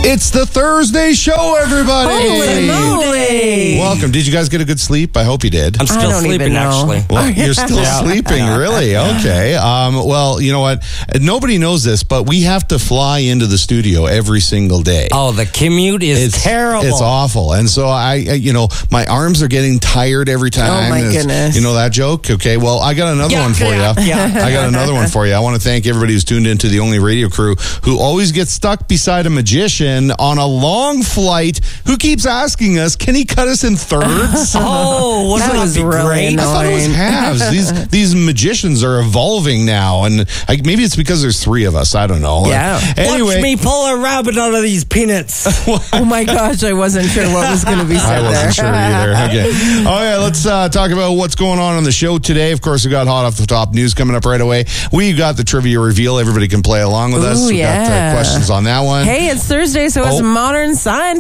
It's the Thursday show, everybody. Holy moly. Welcome. Did you guys get a good sleep? I hope you did. I'm still sleeping, actually. Well, you're still sleeping, really? Okay. Well, you know what? Nobody knows this, but we have to fly into the studio every single day. Oh, the commute is terrible. It's awful. And so my arms are getting tired every time. Oh, my goodness. You know that joke? Okay. Well, I got another one for you. I got another one for you. I want to thank everybody who's tuned into the Only Radio crew who always gets stuck beside a magician on a long flight who keeps asking us, can he cut us in thirds? Oh, wouldn't that be really great? I thought it was halves. These magicians are evolving now, and maybe it's because there's three of us. I don't know. Yeah. Anyway, Watch me pull a rabbit out of these peanuts. Oh my gosh, I wasn't sure what was going to be said I wasn't sure there. either. Okay. All right, let's talk about what's going on the show today. Of course, we got hot off the top news coming up right away. We got the trivia reveal. Everybody can play along with us. Ooh, We got questions on that one. Hey, it's Thursday, so it's Modern Seinfeld.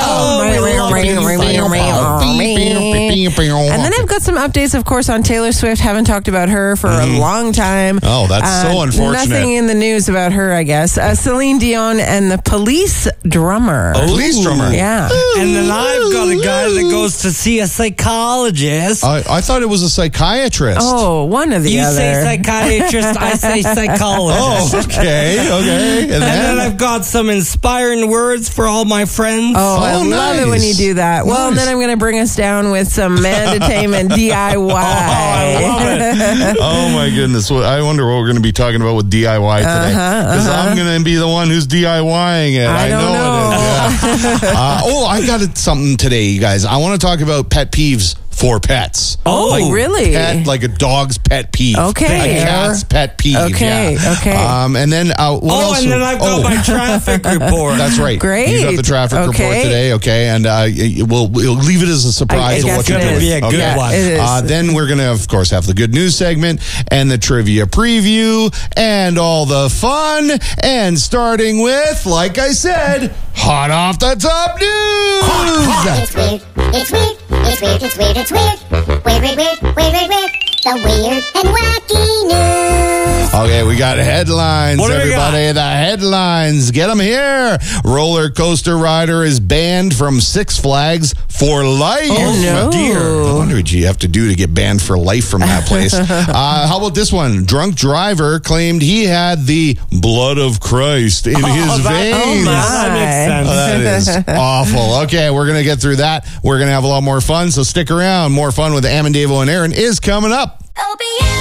And then I've got some updates, of course, on Taylor Swift. Haven't talked about her for a long time. Oh, that's so unfortunate. Nothing in the news about her, I guess. Celine Dion and the Police drummer. Police drummer. Yeah. And then I've got a guy that goes to see a psychologist. I thought it was a psychiatrist. Oh, one of the You other. say psychiatrist, I say psychologist. Oh, okay. And And then then I've got some inspiring words for all my friends. Oh, I love it when nice. you do that. Well, and then I'm going to bring us down with some Mandatainment DIY. I love it. Oh my goodness! I wonder what we're going to be talking about with DIY today, because I'm going to be the one who's DIYing it. I don't know. It is. Yeah. I got something today, you guys. I want to talk about pet peeves for pets. Oh, really? Like a dog's pet peeve. Okay. A cat's pet peeve. Okay, yeah. okay. And then what else? And then I've got my traffic report. That's right. Great. You got the traffic report today, okay? And we'll leave it as a surprise of what you're doing. It's going to be a good one. It is. Then we're going to, of course, have the good news segment and the trivia preview and all the fun. And starting with, like I said, hot off the top news. It's weird. It's weird. It's weird. It's weird. It's weird. Weird, weird, weird, weird, weird, weird. The weird and wacky news. Okay, we got headlines, What do we got? everybody. The headlines. Get them here. Roller coaster rider is banned from Six Flags for life. Oh, no. Dear. I wonder what you have to do to get banned for life from that place. How about this one? Drunk driver claimed he had the blood of Christ in his veins. That makes sense. That is awful. Okay, we're going to get through that. We're going to have a lot more fun, so stick around. More fun with Amendevo and Aaron is coming up.